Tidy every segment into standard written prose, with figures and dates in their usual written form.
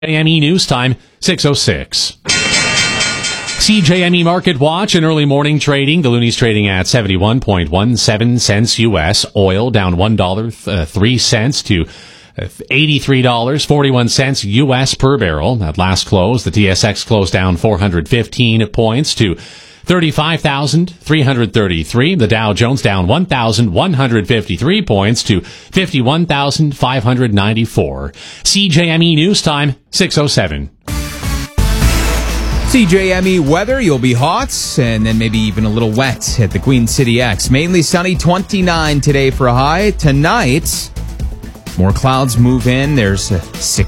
CJME News Time, 6:06. CJME Market Watch and early morning trading. The Looney's trading at 71.17 cents U.S. Oil down $1.03 to $83.41 U.S. per barrel. At last close, the TSX closed down 415 points to 35,333. The Dow Jones down 1,153 points to 51,594. CJME News Time, 6:07. CJME weather, you'll be hot and then maybe even a little wet at the Queen City X. Mainly sunny, 29 today for a high. Tonight, more clouds move in. There's a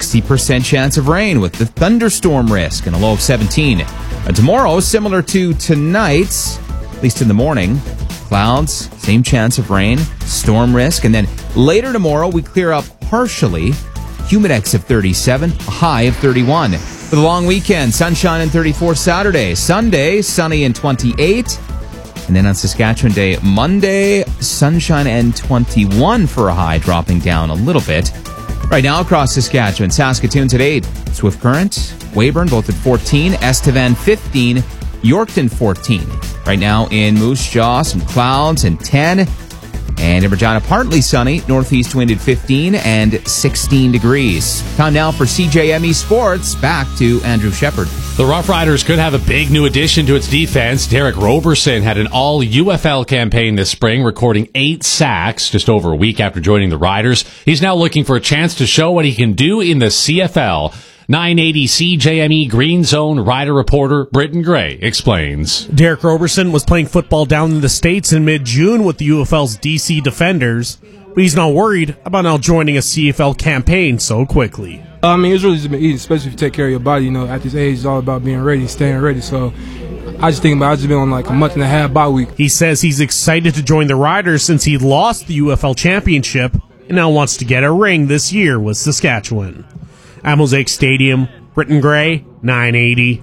60% chance of rain with the thunderstorm risk and a low of 17. Tomorrow, similar to tonight, at least in the morning, clouds, same chance of rain, storm risk. And then later tomorrow, we clear up partially. Humidex of 37, a high of 31. For the long weekend, sunshine and 34 Saturday. Sunday, sunny and 28. And then on Saskatchewan Day, Monday, sunshine and 21 for a high, dropping down a little bit. Right now across Saskatchewan, Saskatoon's at 8. Swift Current, Weyburn, both at 14. Estevan, 15. Yorkton, 14. Right now in Moose Jaw, some clouds and 10. And in Regina, partly sunny, northeast wind at 15 and 16 degrees. Time now for CJME Sports. Back to Andrew Shepard. The Rough Riders could have a big new addition to its defense. Derek Roberson had an all-UFL campaign this spring, recording 8 sacks just over a week after joining the Riders. He's now looking for a chance to show what he can do in the CFL. 980 CJME Green Zone Rider reporter Britton Gray explains. Derek Roberson was playing football down in the States in mid-June with the UFL's DC Defenders, but he's not worried about now joining a CFL campaign so quickly. It's really easy, especially if you take care of your body. At this age, it's all about being ready, staying ready. So I just been on like a month and a half bye week. He says he's excited to join the Riders since he lost the UFL championship and now wants to get a ring this year with Saskatchewan. At Mosaic Stadium, Britton Gray, 980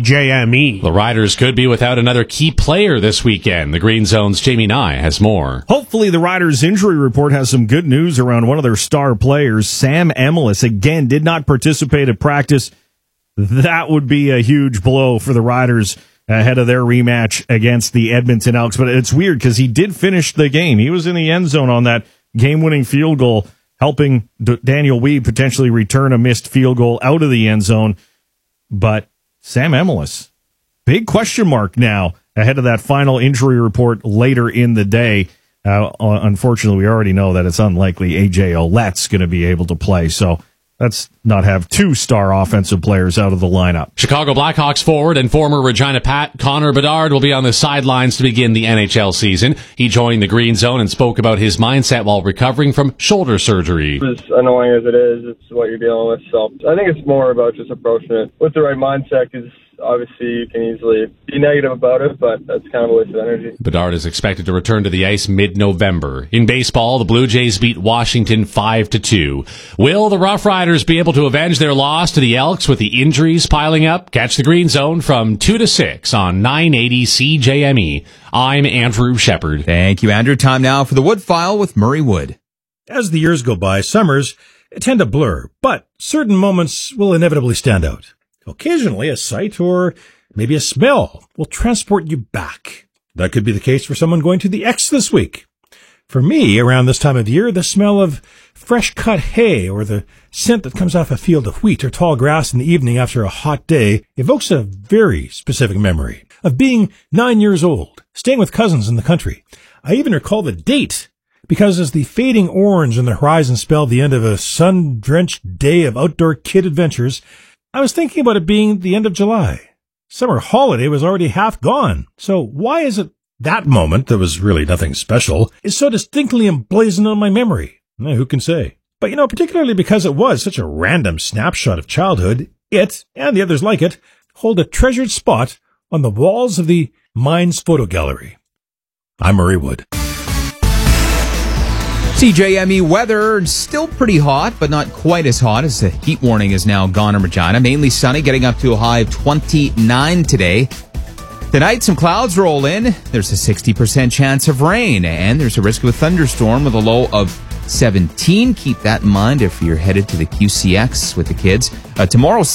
CJME. The Riders could be without another key player this weekend. The Green Zone's Jamie Nye has more. Hopefully the Riders' injury report has some good news around one of their star players. Sam Emilus, again, did not participate at practice. That would be a huge blow for the Riders ahead of their rematch against the Edmonton Elks. But it's weird because he did finish the game. He was in the end zone on that game-winning field goal, helping Daniel Weed potentially return a missed field goal out of the end zone. But Sam Emilus, big question mark now ahead of that final injury report later in the day. Unfortunately, we already know that it's unlikely A.J. Ouellette's going to be able to play. So let's not have 2 star offensive players out of the lineup. Chicago Blackhawks forward and former Regina Pat Connor Bedard will be on the sidelines to begin the NHL season. He joined the Green Zone and spoke about his mindset while recovering from shoulder surgery. As annoying as it is, it's what you're dealing with. So I think it's more about just approaching it with the right mindset, because obviously you can easily be negative about it, but that's kind of a waste of energy. Bedard is expected to return to the ice mid-November. In baseball, the Blue Jays beat Washington 5-2. Will the Rough Riders be able to avenge their loss to the Elks with the injuries piling up? Catch the Green Zone from 2 to 6 on 980 CJME. I'm Andrew Shepard. Thank you, Andrew. Time now for the Wood File with Murray Wood. As the years go by, summers tend to blur, but certain moments will inevitably stand out. Occasionally, a sight or maybe a smell will transport you back. That could be the case for someone going to the X this week. For me, around this time of year, the smell of fresh cut hay or the scent that comes off a field of wheat or tall grass in the evening after a hot day evokes a very specific memory of being 9 years old, staying with cousins in the country. I even recall the date, because as the fading orange on the horizon spelled the end of a sun-drenched day of outdoor kid adventures, I was thinking about it being the end of July. Summer holiday was already half gone. So why is it that moment, that was really nothing special, is so distinctly emblazoned on my memory? Who can say? But particularly because it was such a random snapshot of childhood, it, and the others like it, hold a treasured spot on the walls of the Mines Photo Gallery. I'm Murray Wood. CJME weather, still pretty hot, but not quite as hot as the heat warning is now gone in Regina. Mainly sunny, getting up to a high of 29 today. Tonight, some clouds roll in. There's a 60% chance of rain, and there's a risk of a thunderstorm with a low of 17. Keep that in mind if you're headed to the QCX with the kids. Tomorrow,